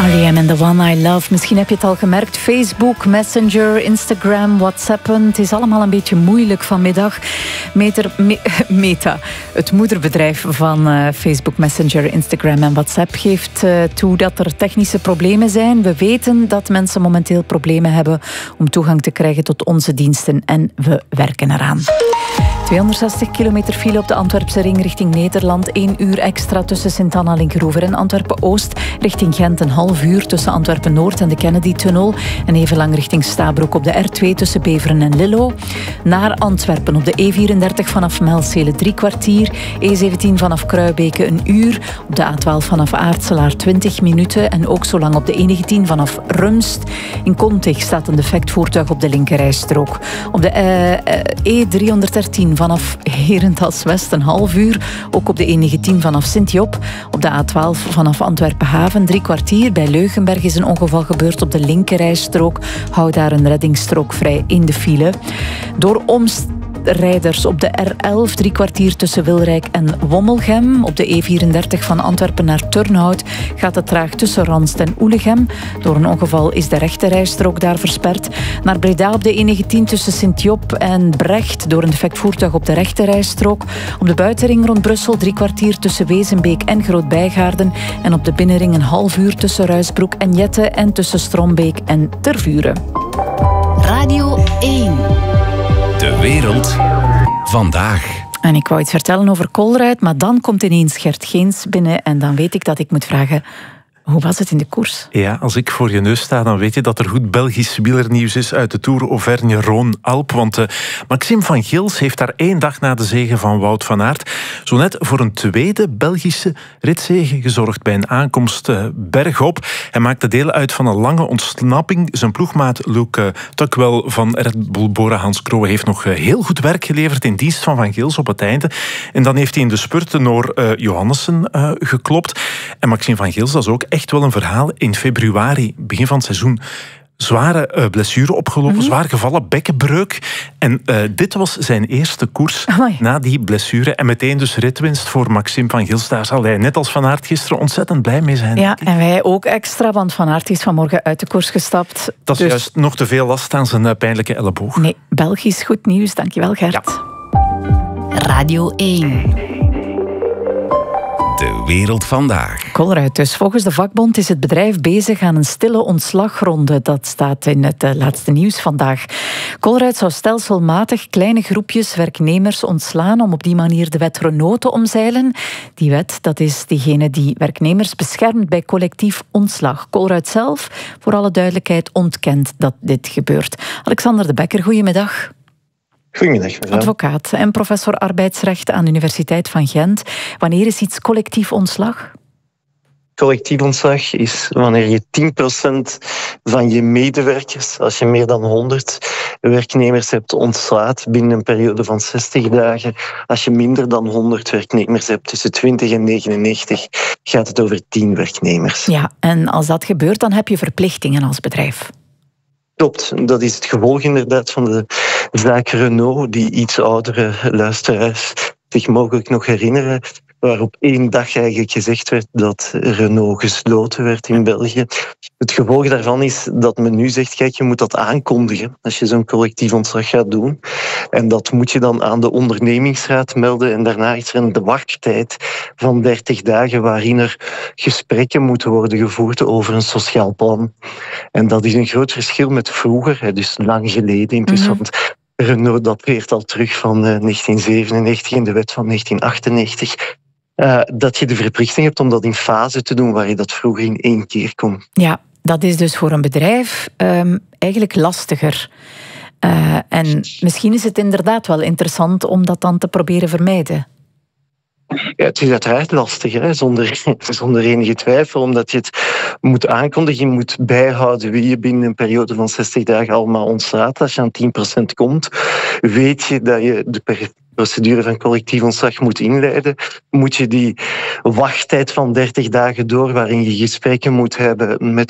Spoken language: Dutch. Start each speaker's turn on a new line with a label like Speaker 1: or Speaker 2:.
Speaker 1: R.E.M. en The One I Love. Misschien heb je het al gemerkt. Facebook, Messenger, Instagram, WhatsAppen. Het is allemaal een beetje moeilijk vanmiddag. Meta, het moederbedrijf van Facebook, Messenger, Instagram en WhatsApp, geeft toe dat er technische problemen zijn. We weten dat mensen momenteel problemen hebben om toegang te krijgen tot onze diensten en we werken eraan. 260 kilometer file op de Antwerpse ring richting Nederland. 1 uur extra tussen Sint-Anna, Linkeroever en Antwerpen-Oost. Richting Gent een half uur tussen Antwerpen-Noord en de Kennedy-tunnel. En even lang richting Stabroek op de R2 tussen Beveren en Lillo. Naar Antwerpen op de E34 vanaf Melcele 3 kwartier. E17 vanaf Kruibeke 1 uur. Op de A12 vanaf Aartselaar 20 minuten. En ook zo lang op de E19 vanaf Rumst. In Kontig staat een defect voertuig op de linkerrijstrook. Op de E313 vanaf Herentals West een half uur. Ook op de E19 vanaf Sint-Job. Op de A12 vanaf Antwerpen-Haven 3 kwartier. Bij Leugenberg is een ongeval gebeurd op de linkerrijstrook. Hou daar een reddingsstrook vrij in de file. Door omrijders op de R11 3 kwartier tussen Wilrijk en Wommelgem. Op de E34 van Antwerpen naar Turnhout gaat het traag tussen Ranst en Oelegem. Door een ongeval is de rechterrijstrook daar versperd. Naar Breda op de E19 tussen Sint-Job en Brecht door een defect voertuig op de rechterrijstrook. Op de buitenring rond Brussel 3 kwartier tussen Wezenbeek en Groot-Bijgaarden. En op de binnenring een half uur tussen Ruisbroek en Jette en tussen Strombeek en Tervuren.
Speaker 2: Radio 1.
Speaker 3: De wereld vandaag.
Speaker 1: En ik wou iets vertellen over Colruyt, maar dan komt ineens Gert Geens binnen en dan weet ik dat ik moet vragen: hoe was het in de koers?
Speaker 4: Ja, als ik voor je neus sta, dan weet je dat er goed Belgisch wielernieuws is uit de Tour Auvergne-Rhône-Alpes. Want Maxime van Gils heeft daar 1 dag na de zege van Wout van Aert zo net voor een tweede Belgische ritzege gezorgd bij een aankomst bergop. Hij maakte deel uit van een lange ontsnapping. Zijn ploegmaat Luke Tuckwell van Red Bull Bora-Hansgrohe heeft nog heel goed werk geleverd in dienst van Gils op het einde. En dan heeft hij in de spurt de Noor Johannessen geklopt. En Maxime van Gils, dat is ook echt wel een verhaal. In februari, begin van het seizoen, zware blessure opgelopen, zwaar gevallen, bekkenbreuk. En dit was zijn eerste koers na die blessure. En meteen dus ritwinst voor Maxime van Gils. Daar zal hij, net als Van Aert gisteren, ontzettend blij mee zijn.
Speaker 1: Ja, en wij ook extra, want Van Aert is vanmorgen uit de koers gestapt.
Speaker 4: Dat is juist nog te veel last aan zijn pijnlijke elleboog.
Speaker 1: Nee, Belgisch goed nieuws. Dankjewel, Gert.
Speaker 4: Ja.
Speaker 2: Radio 1.
Speaker 3: De wereld vandaag.
Speaker 1: Colruyt dus. Volgens de vakbond is het bedrijf bezig aan een stille ontslagronde. Dat staat in het laatste nieuws vandaag. Colruyt zou stelselmatig kleine groepjes werknemers ontslaan om op die manier de wet Renault te omzeilen. Die wet, dat is diegene die werknemers beschermt bij collectief ontslag. Colruyt zelf, voor alle duidelijkheid, ontkent dat dit gebeurt. Alexander de Bekker, goedemiddag.
Speaker 5: Goedemiddag, mevrouw.
Speaker 1: Advocaat en professor arbeidsrecht aan de Universiteit van Gent. Wanneer is iets collectief ontslag?
Speaker 5: Collectief ontslag is wanneer je 10% van je medewerkers, als je meer dan 100 werknemers hebt, ontslaat binnen een periode van 60 dagen. Als je minder dan 100 werknemers hebt, tussen 20 en 99, gaat het over 10 werknemers.
Speaker 1: Ja, en als dat gebeurt, dan heb je verplichtingen als bedrijf.
Speaker 5: Klopt, dat is het gevolg inderdaad van de zaak Renault, die iets oudere luisteraars zich mogelijk nog herinneren, waar op 1 dag eigenlijk gezegd werd dat Renault gesloten werd in België. Het gevolg daarvan is dat men nu zegt, kijk, je moet dat aankondigen als je zo'n collectief ontslag gaat doen. En dat moet je dan aan de ondernemingsraad melden. En daarna is er een wachttijd van 30 dagen waarin er gesprekken moeten worden gevoerd over een sociaal plan. En dat is een groot verschil met vroeger, dus lang geleden intussen. Want Renault dateert al terug van 1997 in de wet van 1998. Dat je de verplichting hebt om dat in fase te doen, waar je dat vroeger in 1 keer kon.
Speaker 1: Ja, dat is dus voor een bedrijf eigenlijk lastiger. En misschien is het inderdaad wel interessant om dat dan te proberen vermijden.
Speaker 5: Ja, het is uiteraard lastig, hè? Zonder enige twijfel, omdat je het moet aankondigen. Je moet bijhouden wie je binnen een periode van 60 dagen allemaal ontslaat. Als je aan 10% komt, weet je dat je de procedure van collectief ontslag moet inleiden. Moet je die wachttijd van 30 dagen door, waarin je gesprekken moet hebben met